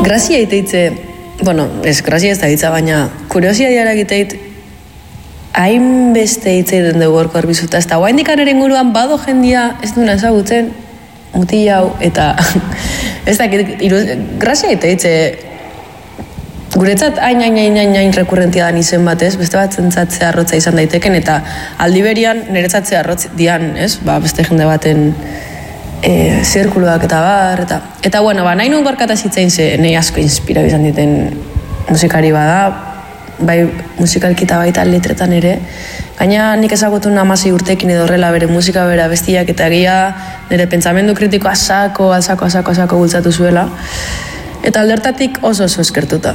grazia iteitze, bueno, ez grazia ez da ditza, baina kuriosiadiara egiteit hainbeste hitzeiten dugu gorko arbizuta. Ez da, guain dikanaren inguruan bado jendia ez duna ezagutzen, muti hau, eta ez da, grazia iteitze, guretzat hain rekurrentia dan izen bat, ez? Beste bat zentzatzea arrotza izan daiteken, eta aldiberian niretzatzea arrotz dian, ez? Beste jende baten zirkuluak eta bar, eta bueno, nahi nuen gorkataz hitzein ze nahi asko inspira bizan diten musikari bada, bai musikalkita baita letretan ere, gaina nik ezagutu 16 urtekin edo horrela bere musika bera bestiak eta egia nire pentsamendu kritikoa sako bultzatu zuela, eta aldertatik oso eskertuta.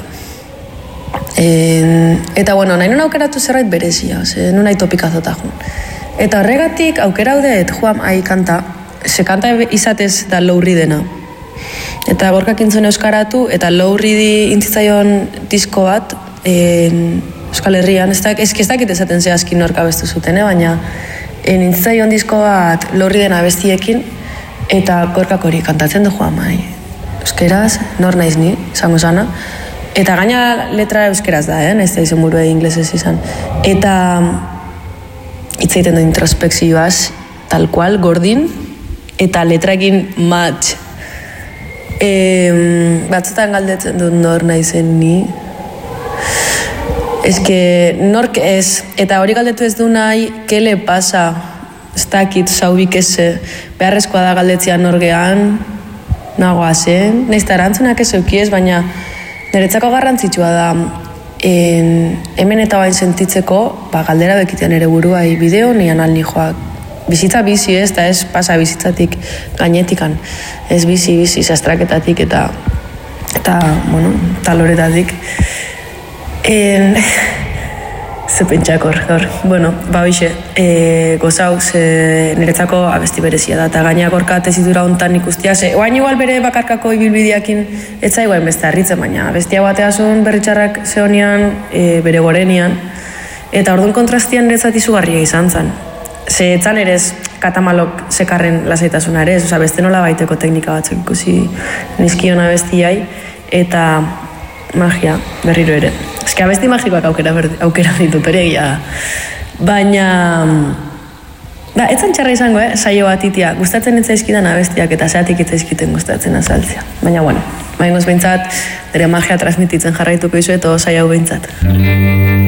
Eta bueno, nahi nuen aukeratu zerbait berezia, nuen nahi topikazota jun. Eta horregatik aukera haudet Juan Ai kanta, ze kanta izatez da low dena. Eta gorkak intzuen euskaratu, eta low readi intzitzaion disko bat, Euskal Herrian, ez dakit ezaten zehazkin norka bestu zuten, baina intzitzaion disko bat low dena bestiekin, eta gorkak hori kantatzen du Juan Ai. Euskeraz, nor naiz ni, izango zana. Eta gaina letra euskeraz da, ez da izen burua inglesez izan. Eta hitzeiten du introspekzioaz, tal cual, gordin, eta letrakin match. Batzutan galdetzen dut nor naizen ni. Nork ez, eta hori galdetu ez du nahi, ke le pasa, ez dakit, zaubik ez, beharrezkoa da galdetzea norgean, nagoa zen, nahiz eta erantzunak ez eukiez, baina niretzako garrantzitsua da hemen eta bain sentitzeko galdera bekitean ere buruai bideo nian alni joak. Bizitza bizi ez, eta ez pasa bizitzatik gainetikan. Ez bizi zastraketatik eta taloretatik. Ze pentsak hor. Bueno, hoxe, gozau, niretzako abesti berezia da, eta gaina gorka tezitura hontan ikustia, oain igual bere bakarkako ibilbideakin etza igual beste harritzen, baina bestia bateazun berritxarrak zehonian, bere gorenian, eta orduan kontrastian niretzat izugarria izan zen. Ze etzan ere katamalok sekarren lasaitasuna ere, beste nola baiteko teknika batzuk ikusi nizkiona bestiai, eta magia berriro ere. Abesti magikoak aukera ditut ere egia da. Baina, etzan txarra izango, saio bat itia, gustatzen etzaizkidan abestiak eta zeatik etzaizkiten gustatzen azaltzea. Baina, bueno, behingoz behintzat, bere magia transmititzen jarraituko izu eta saio hau behintzat.